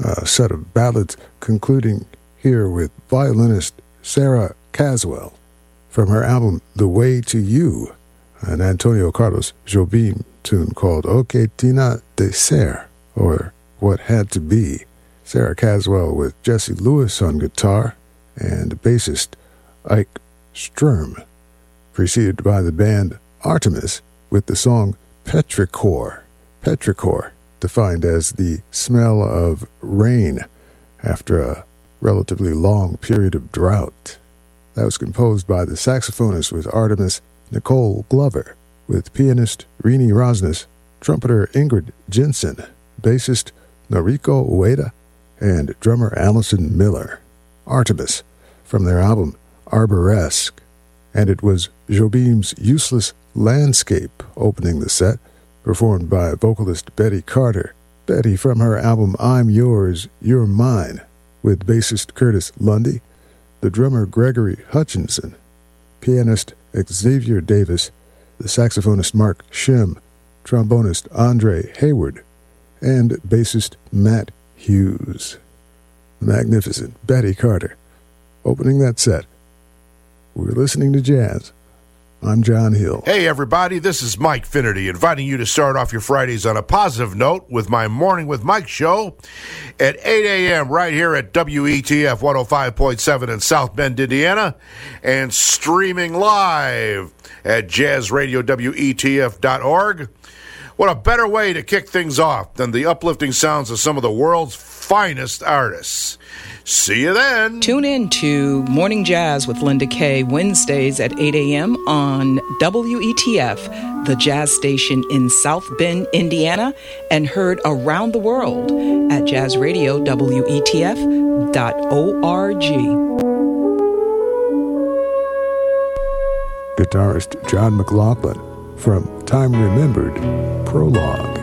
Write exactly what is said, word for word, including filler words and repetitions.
a set of ballads concluding here with violinist Sarah Caswell from her album The Way to You, an Antonio Carlos Jobim tune called O Que Tina de Ser, or What Had to Be. Sarah Caswell with Jesse Lewis on guitar and bassist Ike Sturm, preceded by the band Artemis with the song Petrichor. Petrichor, defined as the smell of rain after a relatively long period of drought. That was composed by the saxophonist with Artemis, Nicole Glover, with pianist Rini Rosnes, trumpeter Ingrid Jensen, bassist Noriko Ueda, and drummer Allison Miller. Artemis, from their album Arboresque, and it was Jobim's Useless Landscape opening the set, performed by vocalist Betty Carter. Betty from her album I'm Yours, You're Mine, with bassist Curtis Lundy, the drummer Gregory Hutchinson, pianist Xavier Davis, the saxophonist Mark Shim, trombonist Andre Hayward, and bassist Matt Hughes. Magnificent Betty Carter opening that set. We're listening to jazz. I'm John Hill. Hey, everybody, this is Mike Finnerty, inviting you to start off your Fridays on a positive note with my Morning with Mike show at eight a.m. right here at W E T F one oh five point seven in South Bend, Indiana, and streaming live at jazz radio W E T F dot org. What a better way to kick things off than the uplifting sounds of some of the world's finest artists. See you then. Tune in to Morning Jazz with Linda Kay, Wednesdays at eight a.m. on W E T F, the jazz station in South Bend, Indiana, and heard around the world at jazz radio W E T F dot org. Guitarist John McLaughlin from Time Remembered, Prologue.